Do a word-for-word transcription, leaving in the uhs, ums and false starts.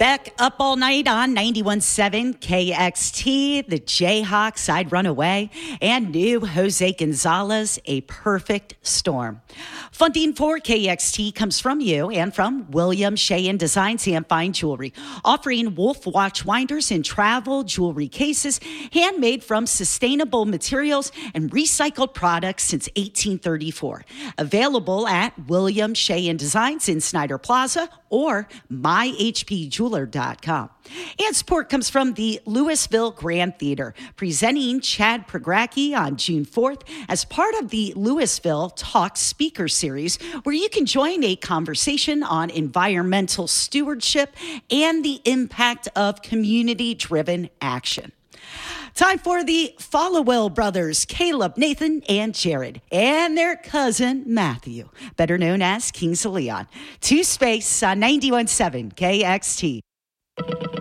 Back up all night on ninety-one point seven K X T, the Jayhawks, I'd Run Away, and new Jose Gonzalez, A Perfect Storm. Funding for K X T comes from you and from William Sheehan Designs and Fine Jewelry, offering Wolf watch winders and travel jewelry cases, handmade from sustainable materials and recycled products since eighteen thirty-four. Available at William Sheehan Designs in Snyder Plaza or my h p jeweler dot com. And support comes from the Louisville Grand Theater, presenting Chad Progracki on June fourth as part of the Louisville Talk Speaker Series, where you can join a conversation on environmental stewardship and the impact of community-driven action. Time for the Followell brothers, Caleb, Nathan, and Jared, and their cousin, Matthew, better known as Kings of Leon. To Space on ninety-one point seven K X T.